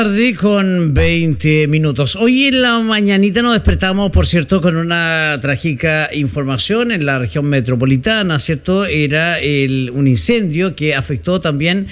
Tarde con 20 minutos. Hoy en la mañanita nos despertamos, por cierto, con una trágica información en la región metropolitana, ¿cierto? Era un incendio que afectó también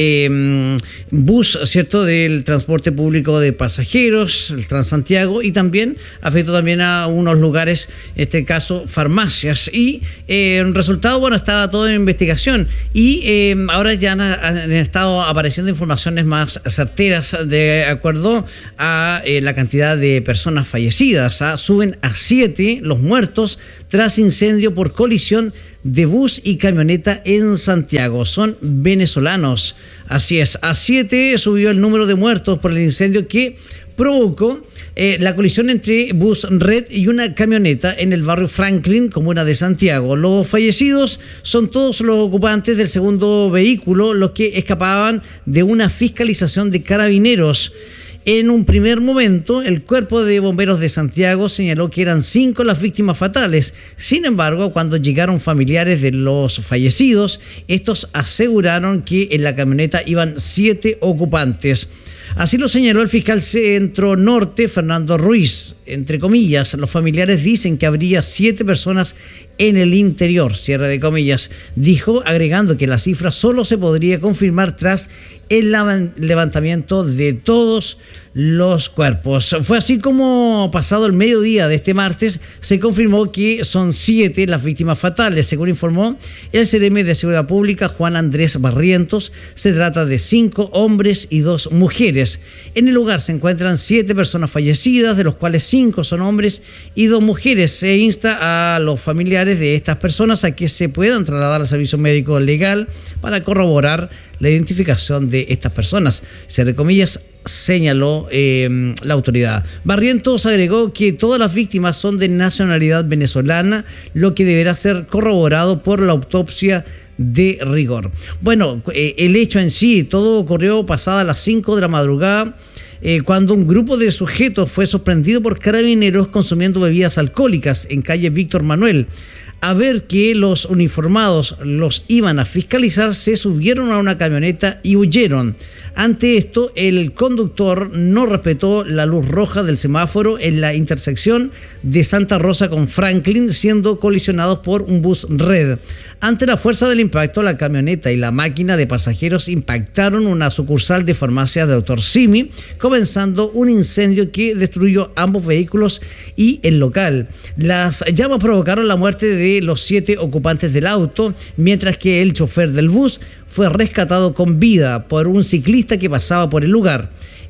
bus, ¿cierto?, del transporte público de pasajeros, el Transantiago, y también afectó también a unos lugares, en este caso farmacias. Y el resultado, bueno, estaba todo en investigación y ahora ya han estado apareciendo informaciones más certeras de acuerdo a la cantidad de personas fallecidas. Suben a 7 los muertos tras incendio por colisión de bus y camioneta en Santiago. Son venezolanos. Así es, a 7 subió el número de muertos por el incendio que provocó la colisión entre bus Red y una camioneta en el barrio Franklin, comuna de Santiago. Los fallecidos son todos los ocupantes del segundo vehículo, los que escapaban de una fiscalización de carabineros. En un primer momento, el Cuerpo de Bomberos de Santiago señaló que eran 5 las víctimas fatales. Sin embargo, cuando llegaron familiares de los fallecidos, estos aseguraron que en la camioneta iban 7 ocupantes. Así lo señaló el fiscal Centro Norte, Fernando Ruiz. Entre comillas, los familiares dicen que habría 7 personas en el interior, cierre de comillas. Dijo, agregando que la cifra solo se podría confirmar tras el levantamiento de todos los cuerpos. Fue así como, pasado el mediodía de este martes, se confirmó que son 7 las víctimas fatales. Según informó el CRM de Seguridad Pública, Juan Andrés Barrientos, se trata de 5 hombres y 2 mujeres. En el lugar se encuentran 7 personas fallecidas, de los cuales 5 son hombres y 2 mujeres. Se insta a los familiares de estas personas a que se puedan trasladar al servicio médico legal para corroborar la identificación de estas personas. Cierre comillas, señaló la autoridad. Barrientos agregó que todas las víctimas son de nacionalidad venezolana, lo que deberá ser corroborado por la autopsia de rigor. Bueno, el hecho en sí, todo ocurrió pasadas las 5 de la madrugada, cuando un grupo de sujetos fue sorprendido por carabineros consumiendo bebidas alcohólicas en calle Víctor Manuel. A ver que los uniformados los iban a fiscalizar, se subieron a una camioneta y huyeron. Ante esto, el conductor no respetó la luz roja del semáforo en la intersección de Santa Rosa con Franklin, siendo colisionados por un bus Red. Ante la fuerza del impacto, la camioneta y la máquina de pasajeros impactaron una sucursal de farmacia de Dr. Simi, comenzando un incendio que destruyó ambos vehículos y el local. Las llamas provocaron la muerte de los 7 ocupantes del auto, mientras que el chofer del bus fue rescatado con vida por un ciclista que pasaba por el lugar.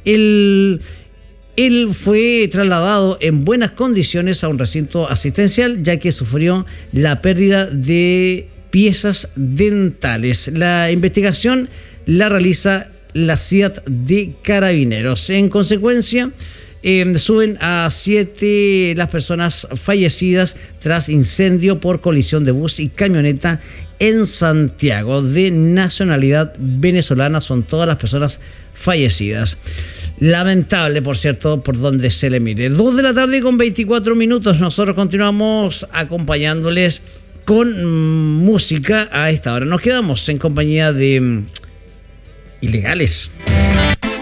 Él fue trasladado en buenas condiciones a un recinto asistencial, ya que sufrió la pérdida de piezas dentales. La investigación la realiza la CIAT de Carabineros. En consecuencia, suben a 7 las personas fallecidas tras incendio por colisión de bus y camioneta en Santiago. De nacionalidad venezolana son todas las personas fallecidas. Lamentable, por cierto, por donde se le mire. 2 de la tarde con 24 minutos. Nosotros continuamos acompañándoles con música a esta hora. Nos quedamos en compañía de Ilegales.